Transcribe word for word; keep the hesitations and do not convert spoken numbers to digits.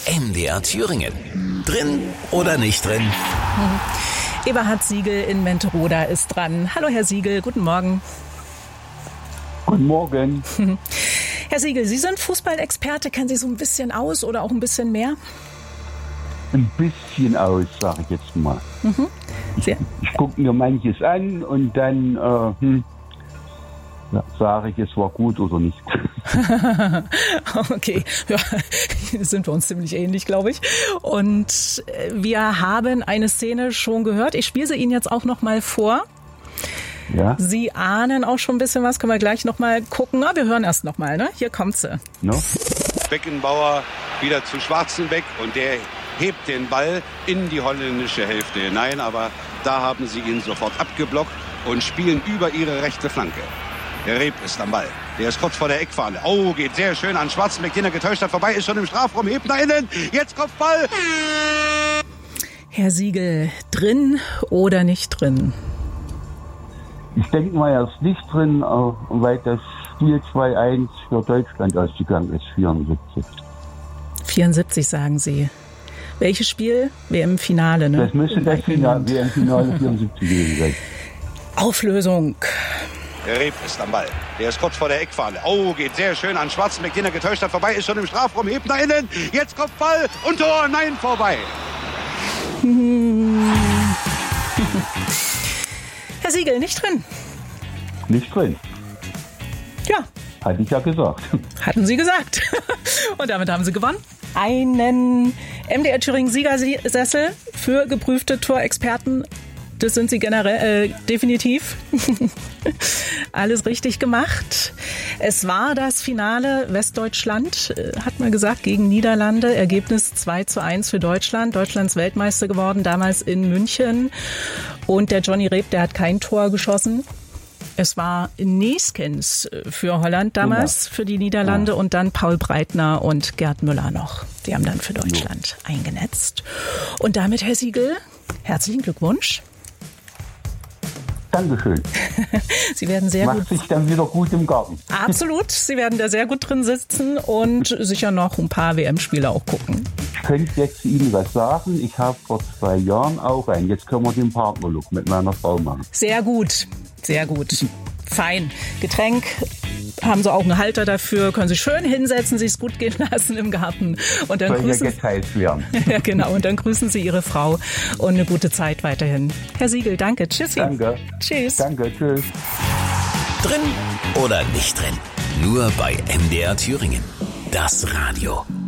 M D R Thüringen. Drin oder nicht drin? Hm. Eberhard Siegel in Menteroda ist dran. Hallo Herr Siegel, guten Morgen. Guten Morgen. Herr Siegel, Sie sind Fußballexperte. Kennen Sie so ein bisschen aus oder auch ein bisschen mehr? Ein bisschen aus, sage ich jetzt mal. Mhm. Ich, ich gucke mir manches an und dann äh, hm, ja, sage ich, es war gut oder nicht. Okay, ja, sind wir uns ziemlich ähnlich, glaube ich. Und wir haben eine Szene schon gehört. Ich spiele sie Ihnen jetzt auch noch mal vor. Ja. Sie ahnen auch schon ein bisschen was. Können wir gleich noch mal gucken. Na, wir hören erst noch mal, ne? Hier kommt sie. No? Beckenbauer wieder zu Schwarzenbeck und der hebt den Ball in die holländische Hälfte hinein. Aber da haben sie ihn sofort abgeblockt und spielen über ihre rechte Flanke. Der Reeb ist am Ball. Der ist kurz vor der Eckfahne. Oh, geht sehr schön an Schwarzenbeck, den er getäuscht hat. Vorbei, ist schon im Strafraum. Hebt nach innen. Jetzt Kopfball. Herr Siegel, drin oder nicht drin? Ich denke mal, er ist nicht drin, weil das Spiel zwei eins für Deutschland ausgegangen ist, vierundsiebzig. vierundsiebzig sagen Sie. Welches Spiel? W M-Finale, ne? Das müsste das Finale, W M-Finale vierundsiebzig gewesen sein. Auflösung. Der Reeb ist am Ball. Der ist kurz vor der Eckfahne. Oh, geht sehr schön an Schwarzenbeck, den er getäuscht hat. Vorbei, ist schon im Strafraum. Hebt nach innen. Jetzt Kopfball und Tor. Nein, vorbei. Herr Siegel, nicht drin. Nicht drin. Ja. Hatte ich ja gesagt. Hatten Sie gesagt. Und damit haben Sie gewonnen. Einen M D R Thüringen Siegersessel für geprüfte Torexperten. Das sind Sie generell äh, definitiv. Alles richtig gemacht. Es war das Finale Westdeutschland, äh, hat man gesagt, gegen Niederlande. Ergebnis zwei zu eins für Deutschland. Deutschlands Weltmeister geworden, damals in München. Und der Johnny Reeb, der hat kein Tor geschossen. Es war Neeskens für Holland damals, ja. Für die Niederlande, ja. Und dann Paul Breitner und Gerd Müller noch. Die haben dann für Deutschland ja. eingenetzt. Und damit, Herr Siegel, herzlichen Glückwunsch. Dankeschön. Sie werden sehr Macht gut. sich dann wieder gut im Garten. Absolut. Sie werden da sehr gut drin sitzen und sicher noch ein paar W M-Spiele auch gucken. Ich könnte jetzt Ihnen was sagen. Ich habe vor zwei Jahren auch einen. Jetzt können wir den Partnerlook mit meiner Frau machen. Sehr gut. Sehr gut. Fein. Getränk. Haben Sie auch einen Halter dafür, können Sie schön hinsetzen, sich es gut gehen lassen im Garten. Und dann Soll grüßen ja geteilt werden. Ja, genau. Und dann grüßen Sie Ihre Frau und eine gute Zeit weiterhin. Herr Siegel, danke. Tschüssi. Danke. Tschüss. Danke, tschüss. Drin oder nicht drin? Nur bei M D R Thüringen. Das Radio.